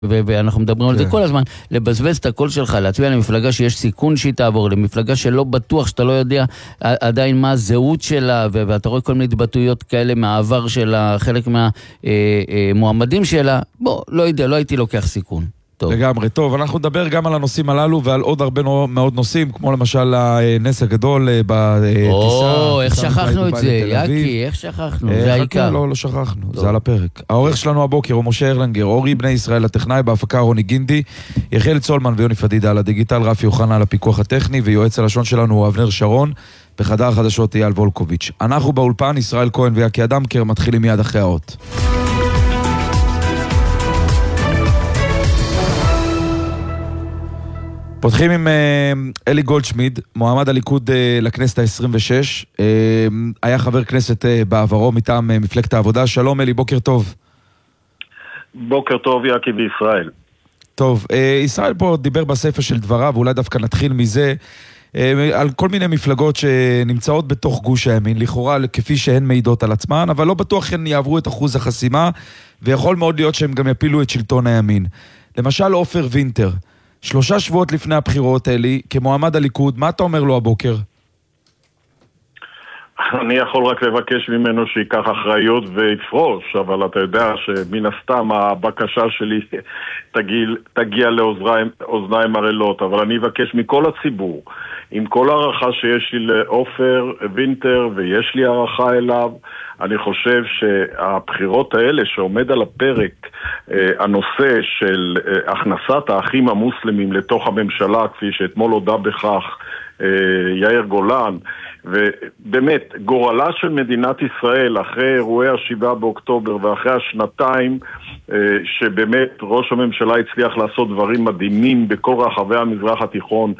ואנחנו מדברים על זה כל הזמן, לבזבז את הקול שלך, להצביע למפלגה שיש סיכון שהיא תעבור, למפלגה שלא בטוח, שאתה לא יודע עדיין מה הזהות שלה, ואתה רואה כל מיני התבטאויות כאלה מהעבר שלה, חלק מהמועמדים שלה, בוא, לא יודע, לא הייתי לוקח סיכון. לגמרי, טוב, אנחנו נדבר גם על הנושאים הללו ועל עוד הרבה מאוד נושאים, כמו למשל הנס הגדול בטיסה. איך שכחנו את זה, יקי, איך שכחנו, זה העיקר. לא שכחנו, זה על הפרק. העורך שלנו הבוקר הוא משה ארלנגר, אורי בני ישראל הטכנאי, בהפקה רוני גינדי, יחיאל צולמן ויוני פדידה על הדיגיטל, רפי יוחנה על הפיקוח הטכני, ויועץ הלשון שלנו הוא אבנר שרון, בחדר החדשות אייל וולקוביץ'. אנחנו באולפן, ישראל כהן ויקי אדמקר, מתחילים מיד אחרי האות. פותחים עם אלי גולדשמיד, מועמד הליכוד לכנסת ה-26, היה חבר כנסת בעברו מטעם מפלגת העבודה. שלום אלי, בוקר טוב. בוקר טוב יקי בישראל. טוב, ישראל פה דיבר בספר של דבריו, ואולי דווקא נתחיל מזה, על כל מיני מפלגות שנמצאות בתוך גוש הימין, לכאורה כפי שהן מעידות על עצמן, אבל לא בטוח הן יעברו את אחוז החסימה, ויכול מאוד להיות שהם גם יפילו את שלטון הימין. למשל עופר וינטר, 3 שבועות לפני הבחירות, אלי, כמועמד הליכוד, מה אתה אומר לו הבוקר? אני יכול רק לבקש ממנו שיקח אחריות ויפרוש, אבל אתה יודע שמן הסתם הבקשה שלי תגיע לאוזניים ערלות, אבל אני אבקש מכל הציבור, עם כל הערכה שיש לי לעופר וינטר ויש לי הערכה אליו, אני חושב שהבחירות האלה שעומד על הפרק, הנושא של הכנסת האחים המוסלמים לתוך הממשלה, כפי שאתמול הודע בכך יאיר גולן, ובאמת גורלה של מדינת ישראל אחרי אירועי 7 באוקטובר ואחרי השנתיים שבאמת ראש הממשלה הצליח לעשות דברים מדהימים בכל רחבי המזרח התיכון,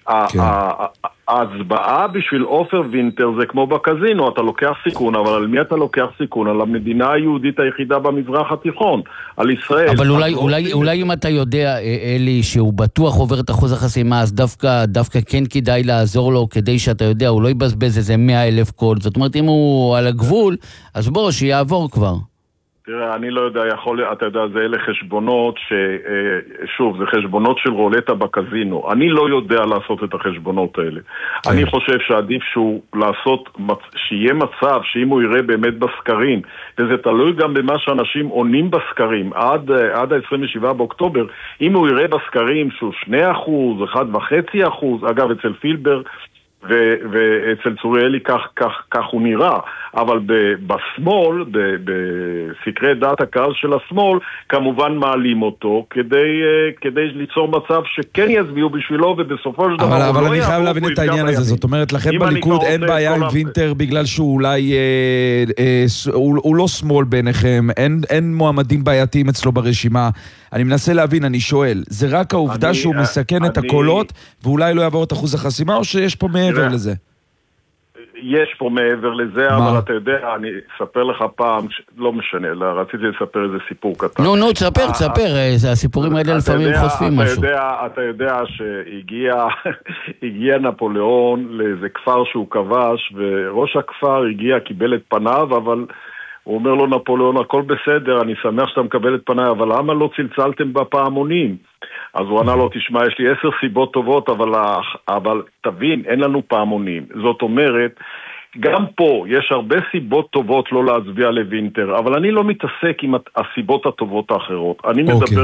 ההצבעה בשביל עופר וינטר זה כמו בקזינו, אתה לוקח סיכון, אבל על מי אתה לוקח סיכון? על המדינה היהודית היחידה במזרח התיכון, על ישראל. אבל אולי אם אתה יודע, אלי, שהוא בטוח עובר את אחוז החסימה, אז דווקא כן כדאי לעזור לו, כדי שאתה יודע, הוא לא יבזבז איזה 100,000 קול. זאת אומרת, אם הוא על הגבול, אז בוא, שיעבור כבר. תראה, אני לא יודע, אתה יודע, זה אלה חשבונות שוב, זה חשבונות של רולטה בקזינו. אני לא יודע לעשות את החשבונות האלה. אני חושב שעדיף שיהיה מצב שאם הוא יראה באמת בסקרים, וזה תלוי גם במה שאנשים עונים בסקרים, עד ה-27 באוקטובר, אם הוא יראה בסקרים שהוא 2%, 1.5%, אגב, אצל פילבר, ואצל צוריאלי כך הוא נראה, אבל בשמאל, בסקרי דעת הקהל של השמאל, כמובן מעלים אותו כדי ליצור מצב שכן יצביעו בשבילו, ובסופו של דבר אבל אני חייב להבין את העניין הזה. זאת אומרת, לכם בליכוד אין בעיה עם וינטר בגלל שהוא אולי הוא לא שמאל ביניכם, אין מועמדים בעייתיים אצלו ברשימה. אני מנסה להבין, אני שואל, זה רק העובדה שהוא מסכן את הקולות ואולי לא יעבור את אחוז החסימה, או שיש פה מעבר לזה? יש פה מעבר לזה, אבל אתה יודע, אני אספר לך פעם, לא משנה, רציתי לספר איזה סיפור קטן. נו, תספר, הסיפורים האלה לפעמים חושפים משהו. אתה יודע שהגיע נפוליאון לאיזה כפר שהוא כבש, וראש הכפר הגיע, קיבל את פניו, אבל הוא אומר לו, נפוליאון, הכל בסדר, אני שמח שאתה מקבל את פניי, אבל למה לא צלצלתם בפעמונים? אז הוא ענה לו, תשמע, יש לי 10 סיבות טובות, אבל תבין, אין לנו פעמונים. זאת אומרת, גם פה יש הרבה סיבות טובות לא להצביע לוינטר, אבל אני לא מתעסק עם הסיבות הטובות האחרות. אני מדבר,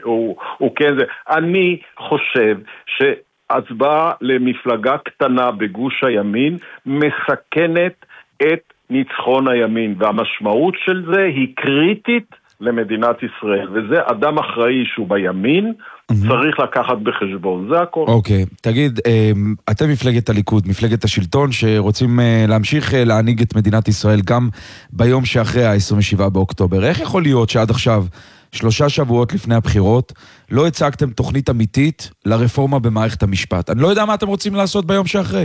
אני חושב שהצבעה למפלגה קטנה בגוש הימין מסכנת את ניצחון הימין, והמשמעות של זה היא קריטית למדינת ישראל, וזה אדם אחראי שהוא בימין, צריך לקחת בחשבון, זה הכל. אוקיי, תגיד, אתם מפלגת הליכוד, מפלגת השלטון, שרוצים להמשיך להנהיג את מדינת ישראל גם ביום שאחרי ה-27 באוקטובר. איך יכול להיות שעד עכשיו, 3 שבועות לפני הבחירות, לא הצגתם תוכנית אמיתית לרפורמה במערכת המשפט? אני לא יודע מה אתם רוצים לעשות ביום שאחרי.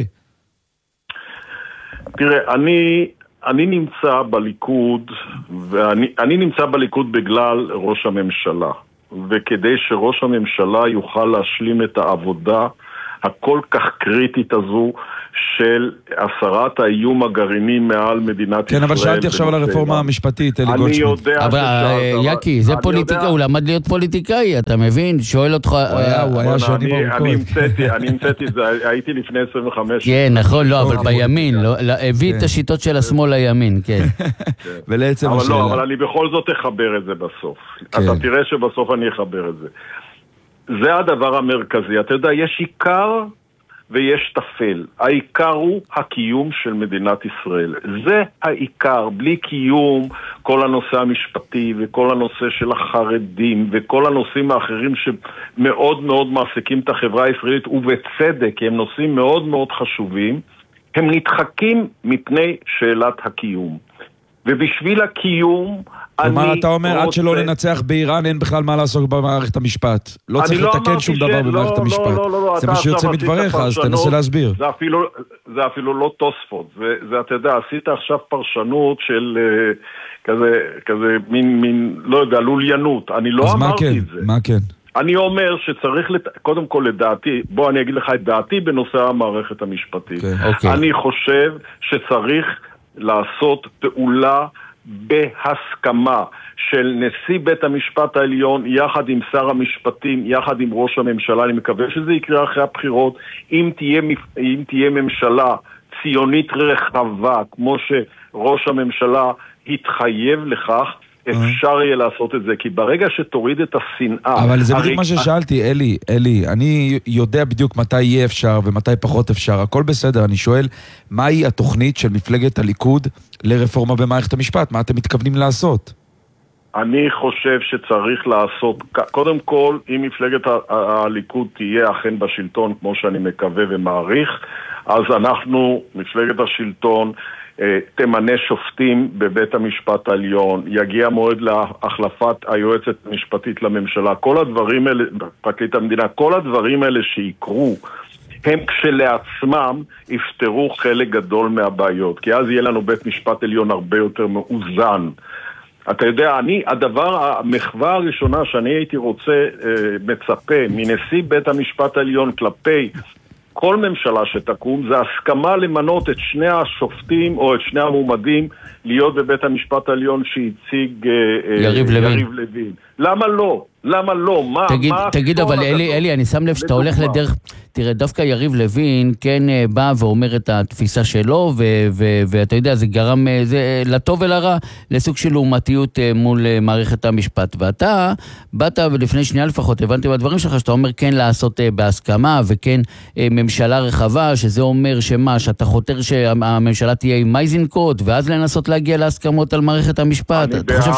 תראה, אני נמצא בליכוד, ואני נמצא בליכוד בגלל ראש הממשלה, וכדי שראש הממשלה יוכל להשלים את העבודה הכל כך קריטית הזו של הסרת האיום הגרעיני מעל מדינת ישראל. כן, אבל שאלתי עכשיו על הרפורמה המשפטית, אלי גולדשמיט. אני יודע אבל יקי, זה פוליטיקאי, הוא למד להיות פוליטיקאי, אתה מבין? שואל אותך... הוא היה שנים ארוכות. אני המצאתי, הייתי לפני 25. כן, נכון, לא, אבל בימין, הביא את השיטות של השמאל לימין, כן. ולעצם השאלה. אבל אני בכל זאת אחבר את זה בסוף. אתה תראה שבסוף אני אחבר את זה. זה הדבר המרכזי. אתה יודע, יש עיקר ויש תפל. העיקר הוא הקיום של מדינת ישראל. זה העיקר. בלי קיום, כל הנושא המשפטי וכל הנושא של החרדים וכל הנושאים האחרים שמאוד מאוד מעסיקים את החברה הישראלית, ובצדק, כי הם נושאים מאוד מאוד חשובים, הם נדחקים מפני שאלת הקיום. ובשביל הקיום... כלומר, אתה אומר, עד שלא ננצח באיראן, אין בכלל מה לעסוק במערכת המשפט. לא צריך לתקן שום דבר במערכת המשפט. זה מה שיוצא מדבריך, אז תנסה להסביר. זה אפילו לא תוספות. זה, אתה יודע, עשית עכשיו פרשנות של כזה מין, לא יודע, לוליינות. אני לא אמרתי את זה. אז מה כן? אני אומר שצריך, קודם כל לדעתי, בוא אני אגיד לך את דעתי בנושא המערכת המשפטית. אני חושב שצריך לעשות פעולה בהסכמה של נשיא בית המשפט העליון יחד עם שר המשפטים, יחד עם ראש הממשלה. אני מקווה שזה יקרה אחרי הבחירות. אם תהיה ממשלה ציונית רחבה, כמו שראש הממשלה התחייב לכך, אפשר יהיה לעשות את זה, כי ברגע שתוריד את השנאה... אבל זה בדיוק מה ששאלתי, אלי, אני יודע בדיוק מתי יהיה אפשר ומתי פחות אפשר, הכל בסדר, אני שואל, מהי התוכנית של מפלגת הליכוד לרפורמה במערכת המשפט? מה אתם מתכוונים לעשות? אני חושב שצריך לעשות, קודם כל, אם מפלגת הליכוד תהיה אכן בשלטון, כמו שאני מקווה ומעריך, אז אנחנו, מפלגת השלטון, תמנה שופטים בבית המשפט העליון, יגיע מועד להחלפת היועצת המשפטית לממשלה, כל הדברים האלה, פרקליט המדינה, כל הדברים האלה שיקרו, הם כשלעצמם יפתרו חלק גדול מהבעיות, כי אז יהיה לנו בית משפט עליון הרבה יותר מאוזן. אתה יודע, המחווה הראשונה שאני הייתי רוצה, מצפה מנשיא בית המשפט העליון כלפי כל ממשלה שתקום, זה הסכמה למנות את שני השופטים או את שני המועמדים להיות בבית המשפט העליון שהציג יריב לוין. למה לא? למה לא? תגיד, אבל אלי, אני שם לב שאתה הולך לדרך... תראה, דווקא יריב לוין כן בא ואומר את התפיסה שלו, ואתה יודע, זה גרם לטוב ולרע לסוג של לעומתיות מול מערכת המשפט. ואתה באת, ולפני שנייה לפחות, הבנתי בדברים שלך, שאתה אומר כן לעשות בהסכמה, וכן ממשלה רחבה, שזה אומר שאתה חותר שהממשלה תהיה עם מייזנקוט, ואז לנסות להגיע להסכמות על מערכת המשפט.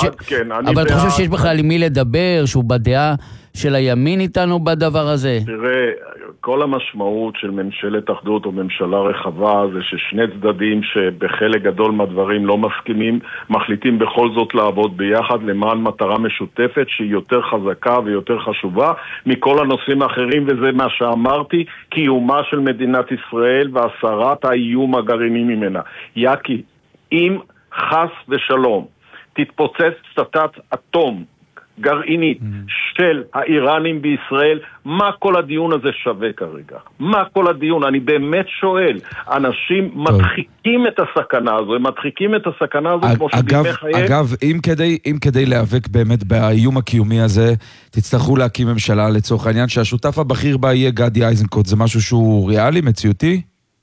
אבל אתה חושב שיש בכלל עם מי לדבר, שהוא בדעה של הימין איתנו בדבר הזה? תראה, כל המשמעות של ממשלת אחדות או ממשלה רחבה זה ששני צדדים שבחלק גדול מהדברים לא מסכימים, מחליטים בכל זאת לעבוד ביחד למען מטרה משותפת שהיא יותר חזקה ויותר חשובה מכל הנושאים האחרים, וזה מה שאמרתי, קיומה של מדינת ישראל והסרת האיום הגרעיני ממנה. יקי, אם חס ושלום תתפוצץ פצצת אטום גרעינית של האיראנים בישראל, מה כל הדיון הזה שווה כרגע? מה כל הדיון? אני באמת שואל. אנשים מדחיקים את הסכנה הזו, הם מדחיקים את הסכנה הזו כמו שבימי חייהם. אגב, אם כדי להיאבק באמת באיום הקיומי הזה, תצטרכו להקים ממשלה לצורך העניין שהשותף הבכיר בה יהיה גדי איזנקוט, זה משהו שהוא ריאלי, מציאותי?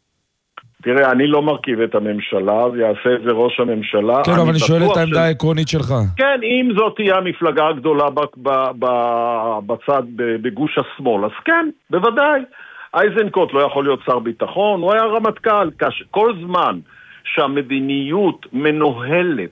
תראה, אני לא מרכיב את הממשלה, יעשה את זה ראש הממשלה. כן, אבל אני שואל את העמדה העקרונית שלך. כן, אם זאת תהיה המפלגה הגדולה בצד, בגוש השמאל, אז כן, בוודאי. איזנקוט לא יכול להיות שר ביטחון, הוא היה רמטכ"ל. כל זמן שהמדיניות מנוהלת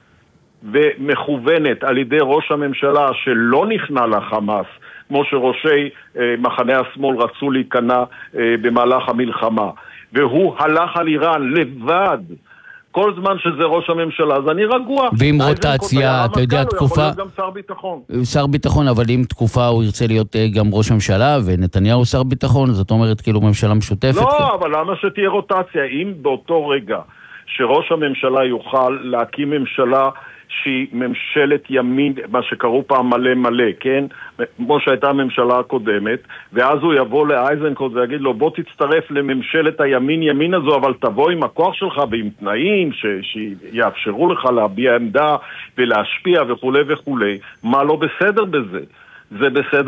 ומכוונת על ידי ראש הממשלה שלא נכנע לחמאס, כמו שראשי מחנה השמאל רצו להיכנע במהלך המלחמה, והוא הלך על איראן לבד, כל זמן שזה ראש הממשלה, אז אני רגוע. ועם רוטציה, אתה יודע, תקופה... הוא יכול להיות גם שר ביטחון. שר ביטחון, אבל אם תקופה הוא ירצה להיות גם ראש ממשלה, ונתניהו שר ביטחון, זאת אומרת כאילו ממשלה משותפת. לא, אבל למה שתהיה רוטציה? אם באותו רגע שראש הממשלה יוכל להקים ממשלה שהיא ממשלת ימין, מה שקראו פעם מלא מלא, כן? כמו שהייתה הממשלה הקודמת, ואז הוא יבוא לאייזנקוט ויגיד לו, בוא תצטרף לממשלת הימין ימין הזו, אבל תבוא עם הכוח שלך ועם תנאים שיאפשרו לך להביע עמדה ולהשפיע וכו' וכו'. מה לא בסדר בזה? זה בסדר